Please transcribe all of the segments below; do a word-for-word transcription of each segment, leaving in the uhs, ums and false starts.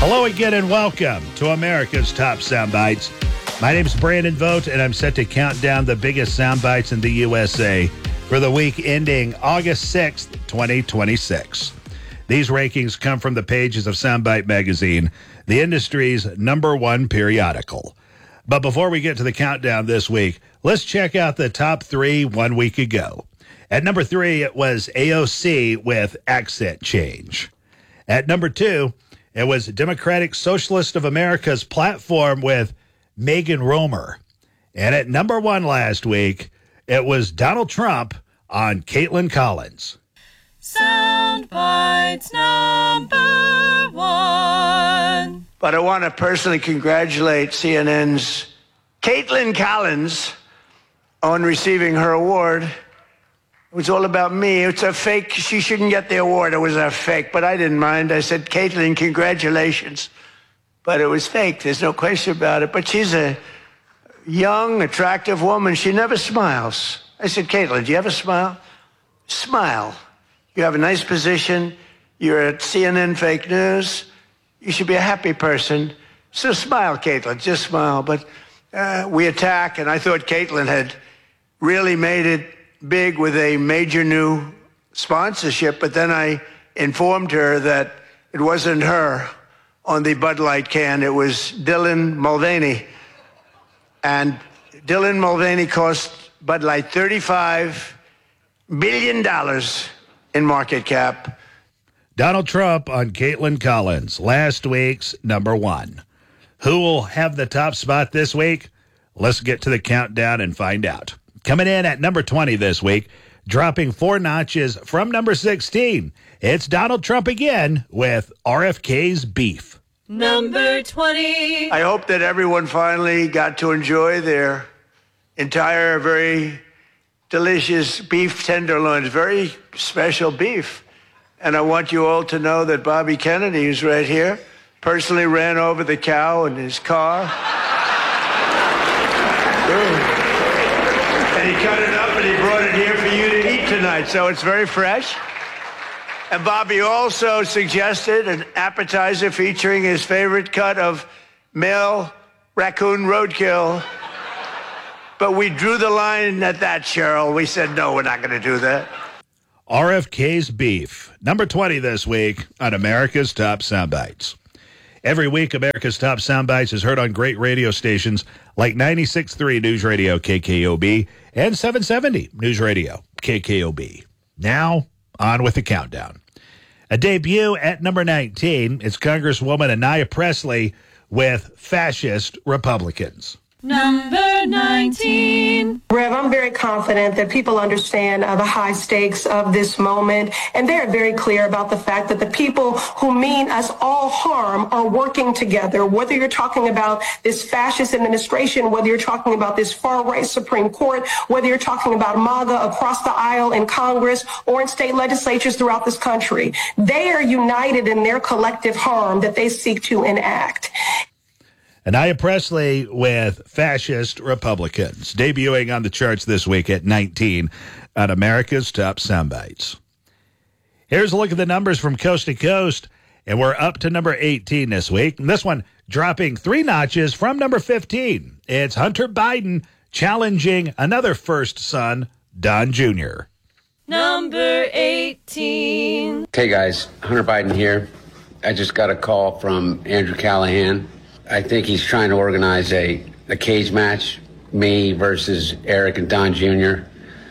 Hello again and welcome to America's Top Soundbites. My name is Brandon Vogt, and I'm set to count down the biggest soundbites in the U S A for the week ending August sixth, twenty twenty-six. These rankings come from the pages of Soundbite Magazine, the industry's number one periodical. But before we get to the countdown this week, let's check out the top three one week ago. At number three, it was A O C with Accent Change. At number two, it was Democratic Socialist of America's Platform with Megan Romer. And at number one last week, it was Donald Trump on Caitlin Collins. Soundbites number one. But I want to personally congratulate C N N's Caitlin Collins on receiving her award. It was all about me. It's a fake. She shouldn't get the award. It was a fake, but I didn't mind. I said, Caitlin, congratulations. But it was fake. There's no question about it. But she's a young, attractive woman. She never smiles. I said, Caitlin, do you have a smile? Smile. You have a nice position. You're at C N N Fake News. You should be a happy person. So smile, Caitlin. Just smile. But uh, we attack, and I thought Caitlin had really made it big with a major new sponsorship. But then I informed her that it wasn't her on the Bud Light can. It was Dylan Mulvaney. And Dylan Mulvaney cost Bud Light thirty-five billion dollars in market cap. Donald Trump on Caitlin Collins, last week's number one. Who will have the top spot this week? Let's get to the countdown and find out. Coming in at number twenty this week, dropping four notches from number sixteen, it's Donald Trump again with R F K's Beef. Number twenty. I hope that everyone finally got to enjoy their entire, very delicious beef tenderloins, very special beef. And I want you all to know that Bobby Kennedy, who's right here, personally ran over the cow in his car. And he cut it up and he brought it here for you to eat tonight. So it's very fresh. And Bobby also suggested an appetizer featuring his favorite cut of male raccoon roadkill. But we drew the line at that, Cheryl. We said, no, we're not going to do that. R F K's Beef, number twenty this week on America's Top Soundbites. Every week, America's Top Soundbites is heard on great radio stations like ninety-six point three News Radio K K O B and seven seventy News Radio K K O B. Now, on with the countdown. A debut at number nineteen, it's Congresswoman Anaya Presley with Fascist Republicans. Number nineteen. Rev, I'm very confident that people understand uh, the high stakes of this moment, and they're very clear about the fact that the people who mean us all harm are working together, whether you're talking about this fascist administration, whether you're talking about this far-right Supreme Court, whether you're talking about MAGA across the aisle in Congress or in state legislatures throughout this country. They are united in their collective harm that they seek to enact. Anaya Presley with Fascist Republicans, debuting on the charts this week at nineteen on America's Top Soundbites. Here's a look at the numbers from coast to coast, and we're up to number eighteen this week. And this one dropping three notches from number fifteen. It's Hunter Biden challenging another first son, Don Junior Number eighteen. Hey guys, Hunter Biden here. I just got a call from Andrew Callahan. I think he's trying to organize a, a cage match, me versus Eric and Don Junior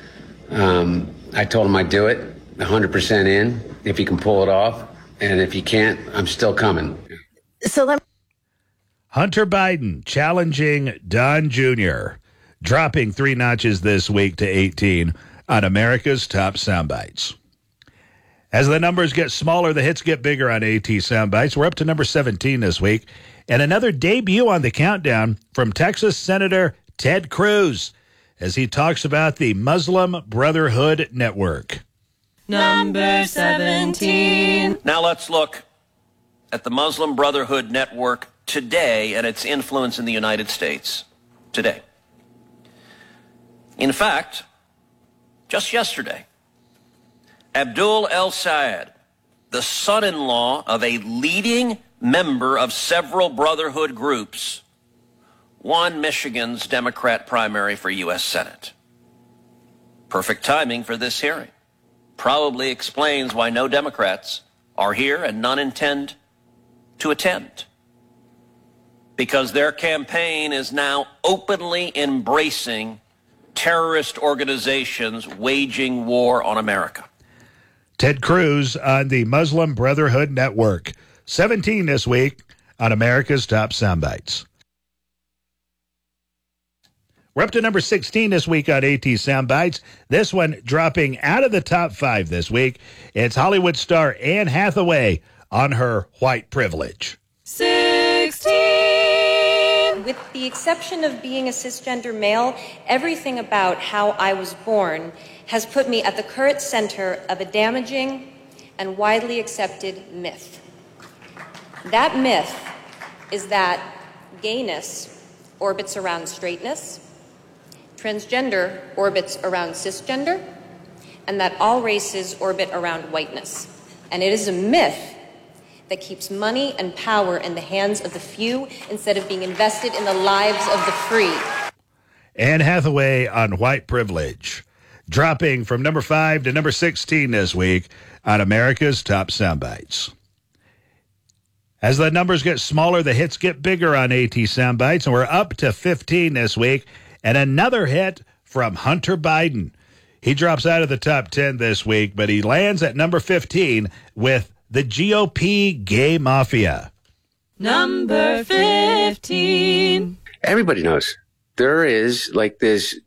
Um, I told him I'd do it, one hundred percent in, if he can pull it off. And if he can't, I'm still coming. So let Hunter Biden challenging Don Junior, dropping three notches this week to eighteen on America's Top Soundbites. As the numbers get smaller, the hits get bigger on AT Soundbites. We're up to number seventeen this week. And another debut on the countdown from Texas Senator Ted Cruz as he talks about the Muslim Brotherhood Network. Number seventeen. Now let's look at the Muslim Brotherhood Network today and its influence in the United States today. In fact, just yesterday, Abdul El Sayed, the son-in-law of a leading member of several Brotherhood groups, won Michigan's Democrat primary for U S Senate. Perfect timing for this hearing. Probably explains why no Democrats are here and none intend to attend. Because their campaign is now openly embracing terrorist organizations waging war on America. Ted Cruz on the Muslim Brotherhood Network. seventeen this week on America's Top Soundbites. We're up to number sixteen this week on AT Soundbites. This one dropping out of the top five this week. It's Hollywood star Anne Hathaway on her white privilege. sixteen. With the exception of being a cisgender male, everything about how I was born has put me at the current center of a damaging and widely accepted myth. That myth is that gayness orbits around straightness, transgender orbits around cisgender, and that all races orbit around whiteness. And it is a myth that keeps money and power in the hands of the few instead of being invested in the lives of the free. Anne Hathaway on white privilege, dropping from number five to number sixteen this week on America's Top Soundbites. As the numbers get smaller, the hits get bigger on AT Soundbites, and we're up to fifteen this week. And another hit from Hunter Biden. He drops out of the top ten this week, but he lands at number fifteen with the G O P Gay Mafia. Number fifteen. Everybody knows there is like this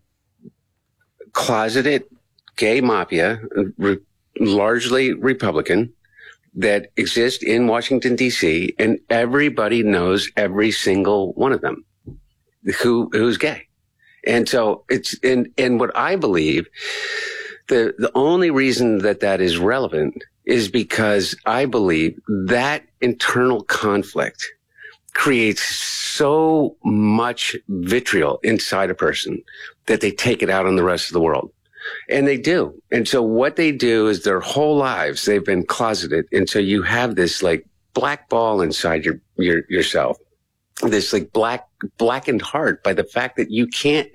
closeted gay mafia, re- largely Republican, that exists in Washington, D C, and everybody knows every single one of them who who's gay. And so it's, and, and what I believe, the, the only reason that that is relevant is because I believe that internal conflict creates so much vitriol inside a person that they take it out on the rest of the world. And they do. And so what they do is their whole lives, they've been closeted. And so you have this like black ball inside your, your, yourself. This like black, blackened heart by the fact that you can't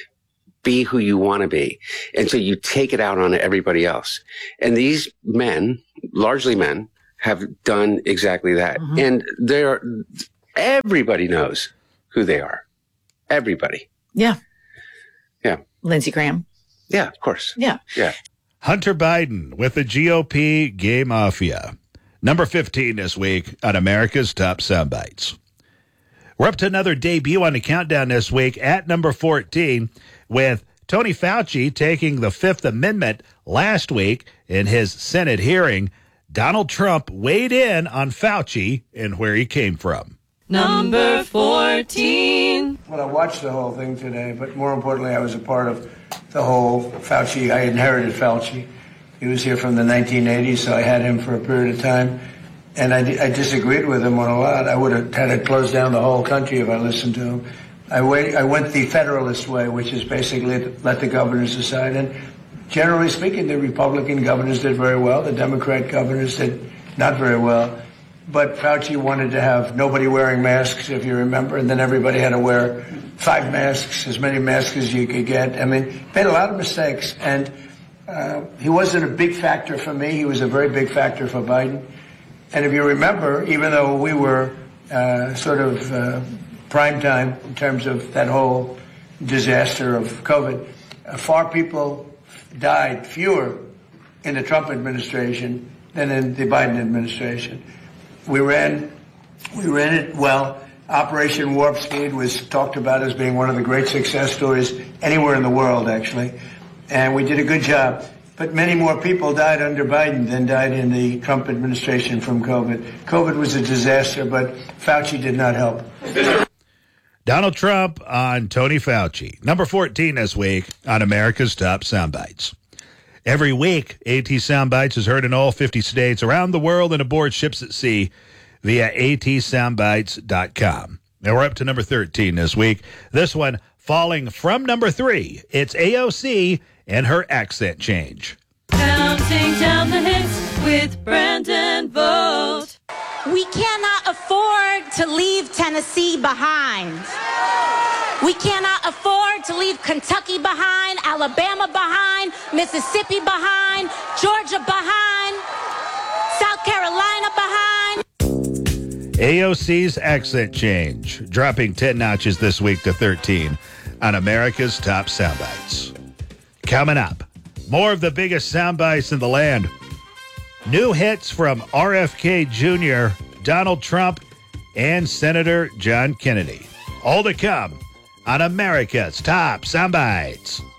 be who you want to be. And so you take it out on everybody else. And these men, largely men, have done exactly that. Mm-hmm. And they're, everybody knows who they are. Everybody. Yeah. Yeah. Lindsey Graham. Yeah, of course. Yeah. Yeah. Hunter Biden with the G O P Gay Mafia. Number fifteen this week on America's Top Soundbites. We're up to another debut on the countdown this week at number fourteen with Tony Fauci taking the Fifth Amendment last week in his Senate hearing. Donald Trump weighed in on Fauci and where he came from. Number fourteen. Well, I watched the whole thing today, but more importantly, I was a part of the whole Fauci. I inherited Fauci. He was here from the nineteen eighties, so I had him for a period of time. And I, I disagreed with him on a lot. I would have had to close down the whole country if I listened to him. I, wait, I went the Federalist way, which is basically let the governors decide. And generally speaking, the Republican governors did very well. The Democrat governors did not very well. But Fauci wanted to have nobody wearing masks, if you remember, and then everybody had to wear five masks, as many masks as you could get. I mean, made a lot of mistakes. And uh, he wasn't a big factor for me. He was a very big factor for Biden. And if you remember, even though we were uh, sort of uh, prime time in terms of that whole disaster of COVID, uh, far people died, fewer in the Trump administration than in the Biden administration. We ran, we ran it well. Operation Warp Speed was talked about as being one of the great success stories anywhere in the world, actually. And we did a good job. But many more people died under Biden than died in the Trump administration from COVID. COVID was a disaster, but Fauci did not help. Donald Trump on Tony Fauci. Number fourteen this week on America's Top Soundbites. Every week, AT Soundbites is heard in all fifty states around the world and aboard ships at sea via A T soundbites dot com. Now we're up to number thirteen this week. This one falling from number three. It's A O C and her accent change. Counting down the hits with Brandon Vogt. We cannot afford to leave Tennessee behind. We cannot afford to leave Kentucky behind, Alabama behind, Mississippi behind, Georgia behind, South Carolina behind. A O C's accent change, dropping ten notches this week to thirteen on America's Top Soundbites. Coming up, more of the biggest soundbites in the land. New hits from R F K Junior, Donald Trump, and Senator John Kennedy. All to come on America's Top Soundbites.